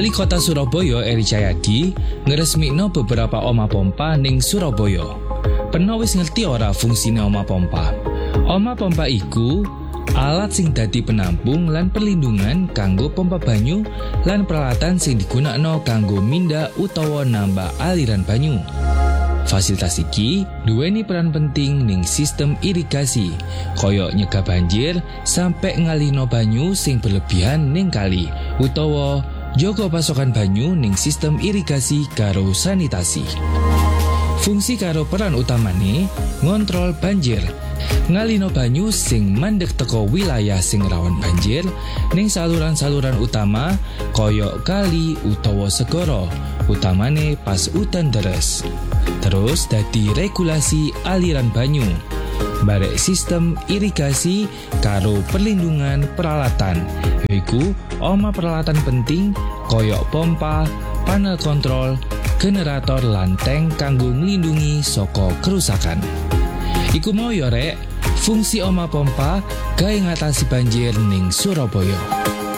Wali Kota Surabaya Eri Cahyadi ngresmikno beberapa oma pompa ning Surabaya. Peno wis ngerti ora fungsine oma pompa? Oma pompa iku alat sing dadi penampung lan perlindungan kanggo pompa banyu lan peralatan sing digunakno kanggo mindak utawa nambah aliran banyu. Fasilitas iki duweni peran penting ning sistem irigasi, kaya nyegah banjir sampai ngalihno banyu sing berlebihan ning kali utawa jaga pasokan banyu ning sistem irigasi karo sanitasi. Fungsi karo peran utamane ngontrol banjir, ngalihno banyu sing mandek teko wilayah sing rawan banjir ning saluran-saluran utama kaya kali utawa segara, utamane pas udan deres. Terus dadi regulasi aliran banyu, barek sistem irigasi karo perlindungan peralatan, yaiku oma peralatan penting koyok pompa, panel kontrol, generator lan tank kanggo nglindungi saka kerusakan. Iku mau yo rek, fungsi oma pompa gawe ngatasi banjir ning Surabaya.